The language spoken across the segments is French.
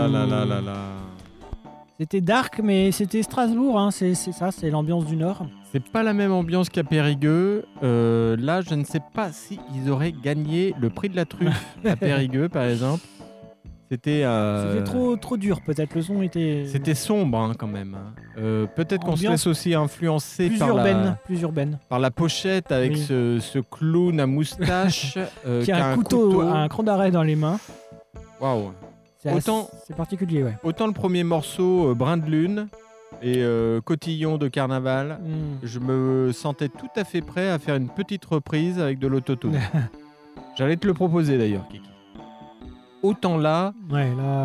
Ah là là là là. C'était dark, mais c'était Strasbourg, hein, c'est ça, c'est l'ambiance du Nord. C'est pas la même ambiance qu'à Périgueux. Là, je ne sais pas si ils auraient gagné le prix de la truffe à Périgueux, par exemple. C'était trop dur, peut-être. Le son était c'était sombre hein, quand même. Peut-être qu'on se Ambiance laisse aussi influencer plus urbaine. par la pochette avec Oui. ce clown à moustache Qui a un couteau, un cran d'arrêt dans les mains. Waouh. C'est particulier, ouais. Autant le premier morceau, Brin de Lune et Cotillon de Carnaval, je me sentais tout à fait prêt à faire une petite reprise avec de l'autotune. J'allais te le proposer d'ailleurs, Kiki. Autant là, Ouais, là,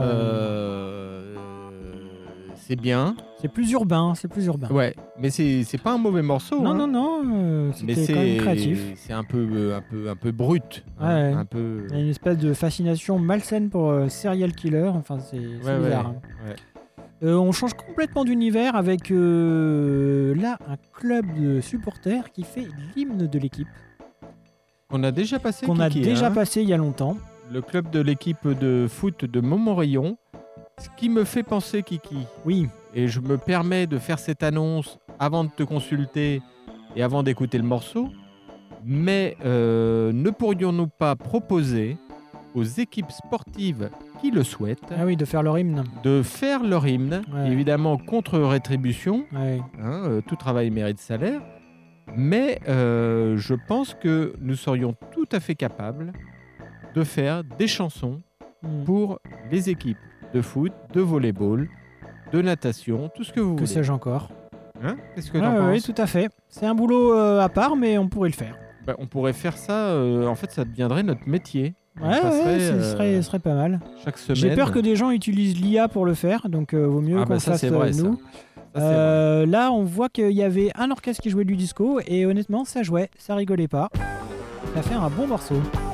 c'est bien. c'est plus urbain. Ouais, mais c'est pas un mauvais morceau. Non, hein. non, Mais c'était quand même créatif. c'est un peu brut. hein, Ouais. un peu. Il y a une espèce de fascination malsaine pour serial killer. Enfin, c'est Ouais, bizarre. hein. ouais. On change complètement d'univers avec là un club de supporters qui fait l'hymne de l'équipe On a déjà passé. qu'on a Kiki, déjà hein. passé il y a longtemps. Le club de l'équipe de foot de Montmorillon. Ce qui me fait penser, Kiki, Oui, et je me permets de faire cette annonce avant de te consulter et avant d'écouter le morceau, mais ne pourrions-nous pas proposer aux équipes sportives qui le souhaitent ah oui, de faire leur hymne. de faire leur hymne, Ouais. évidemment contre rétribution, Ouais. hein, tout travail mérite salaire, mais je pense que nous serions tout à fait capables de faire des chansons pour les équipes de foot, de volleyball, de natation, tout ce que vous Que voulez. sais-je encore. Hein Qu'est-ce que t'en Oui, penses tout à fait. C'est un boulot à part, mais on pourrait le faire. Bah, on pourrait faire ça, en fait ça deviendrait notre métier. On Ouais, passerait, ce serait pas mal. chaque semaine. J'ai peur que des gens utilisent l'IA pour le faire, donc vaut mieux qu'on ça fasse c'est vrai, nous. Ça, c'est vrai. Là, on voit qu'il y avait un orchestre qui jouait du disco, et honnêtement, ça jouait, ça rigolait pas. Ça fait un bon morceau.